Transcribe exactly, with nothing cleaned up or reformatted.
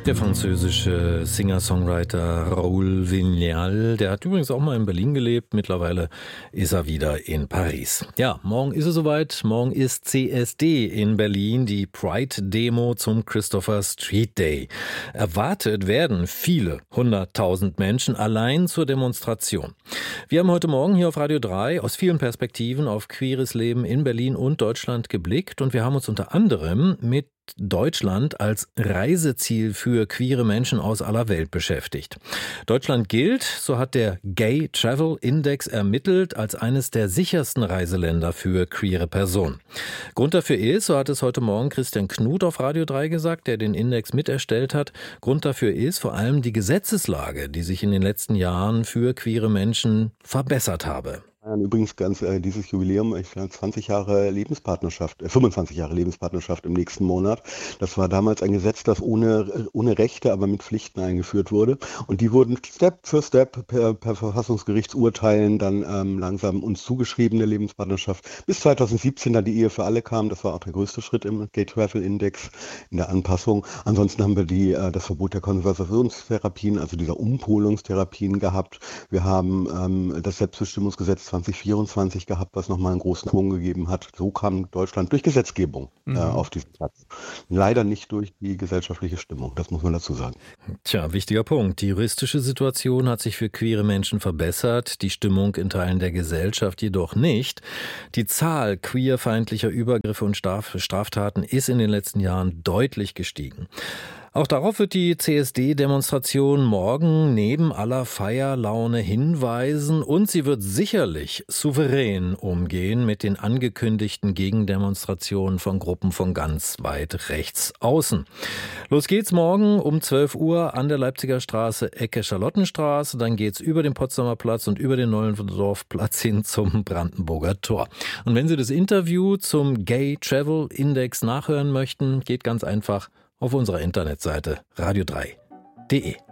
Der französische Singer-Songwriter Raoul Vignal, der hat übrigens auch mal in Berlin gelebt. Mittlerweile ist er wieder in Paris. Ja, morgen ist es soweit. Morgen ist C S D in Berlin, die Pride-Demo zum Christopher Street Day. Erwartet werden viele hunderttausend Menschen allein zur Demonstration. Wir haben heute Morgen hier auf Radio drei aus vielen Perspektiven auf queeres Leben in Berlin und Deutschland geblickt und wir haben uns unter anderem mit Deutschland als Reiseziel für queere Menschen aus aller Welt beschäftigt. Deutschland gilt, so hat der Gay Travel Index ermittelt, als eines der sichersten Reiseländer für queere Personen. Grund dafür ist, so hat es heute Morgen Christian Knut auf Radio drei gesagt, der den Index miterstellt hat, Grund dafür ist vor allem die Gesetzeslage, die sich in den letzten Jahren für queere Menschen verbessert habe. Übrigens ganz äh, dieses Jubiläum, ich glaube zwanzig Jahre Lebenspartnerschaft, äh, fünfundzwanzig Jahre Lebenspartnerschaft im nächsten Monat. Das war damals ein Gesetz, das ohne ohne Rechte, aber mit Pflichten eingeführt wurde. Und die wurden Step für Step per, per Verfassungsgerichtsurteilen dann ähm, langsam uns zugeschriebene Lebenspartnerschaft. Bis zweitausendsiebzehn dann die Ehe für alle kam. Das war auch der größte Schritt im Gay Travel Index in der Anpassung. Ansonsten haben wir die äh, das Verbot der Konversationstherapien, also dieser Umpolungstherapien gehabt. Wir haben ähm, das Selbstbestimmungsgesetz zwanzig vierundzwanzig gehabt, was nochmal einen großen Schwung gegeben hat. So kam Deutschland durch Gesetzgebung mhm. äh, auf diesen Platz. Leider nicht durch die gesellschaftliche Stimmung, das muss man dazu sagen. Tja, wichtiger Punkt. Die juristische Situation hat sich für queere Menschen verbessert, die Stimmung in Teilen der Gesellschaft jedoch nicht. Die Zahl queerfeindlicher Übergriffe und Straftaten ist in den letzten Jahren deutlich gestiegen. Auch darauf wird die C S D-Demonstration morgen neben aller Feierlaune hinweisen und sie wird sicherlich souverän umgehen mit den angekündigten Gegendemonstrationen von Gruppen von ganz weit rechts außen. Los geht's morgen um zwölf Uhr an der Leipziger Straße, Ecke Charlottenstraße. Dann geht's über den Potsdamer Platz und über den Neuendorfplatz hin zum Brandenburger Tor. Und wenn Sie das Interview zum Gay Travel Index nachhören möchten, geht ganz einfach auf unserer Internetseite radio drei punkt de.